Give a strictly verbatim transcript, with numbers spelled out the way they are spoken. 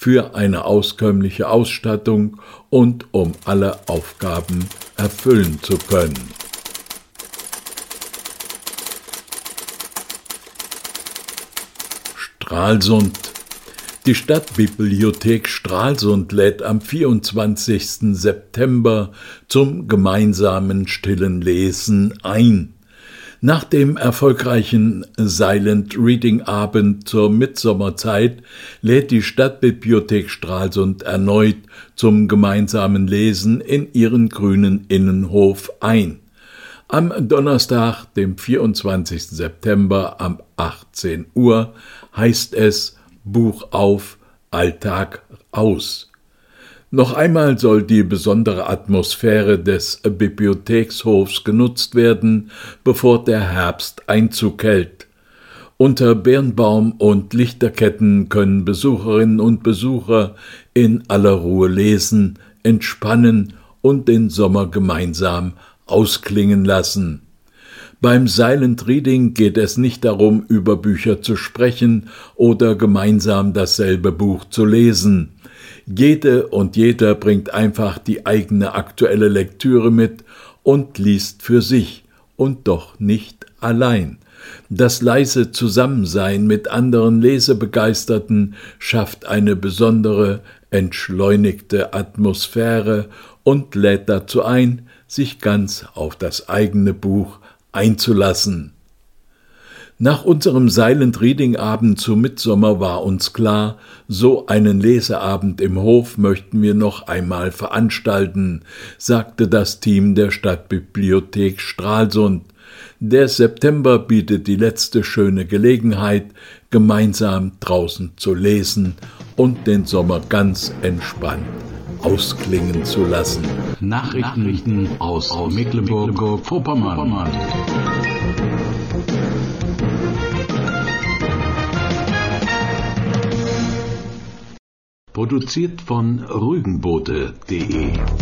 für eine auskömmliche Ausstattung und um alle Aufgaben erfüllen zu können. Stralsund. Die Stadtbibliothek Stralsund lädt am vierundzwanzigsten September zum gemeinsamen stillen Lesen ein. Nach dem erfolgreichen Silent Reading Abend zur Mitsommerzeit lädt die Stadtbibliothek Stralsund erneut zum gemeinsamen Lesen in ihren grünen Innenhof ein. Am Donnerstag, dem vierundzwanzigsten September um achtzehn Uhr, heißt es Buch auf, Alltag aus. Noch einmal soll die besondere Atmosphäre des Bibliothekshofs genutzt werden, bevor der Herbst Einzug hält. Unter Birnbaum und Lichterketten können Besucherinnen und Besucher in aller Ruhe lesen, entspannen und den Sommer gemeinsam ausklingen lassen. Beim Silent Reading geht es nicht darum, über Bücher zu sprechen oder gemeinsam dasselbe Buch zu lesen. Jede und jeder bringt einfach die eigene aktuelle Lektüre mit und liest für sich und doch nicht allein. Das leise Zusammensein mit anderen Lesebegeisterten schafft eine besondere, entschleunigte Atmosphäre und lädt dazu ein, sich ganz auf das eigene Buch einzulassen. Nach unserem Silent Reading Abend zu Mittsommer war uns klar, so einen Leseabend im Hof möchten wir noch einmal veranstalten, sagte das Team der Stadtbibliothek Stralsund. Der September bietet die letzte schöne Gelegenheit, gemeinsam draußen zu lesen und den Sommer ganz entspannt ausklingen zu lassen. Nachrichten aus, aus Mecklenburg-Vorpommern. Produziert von rügenboote punkt de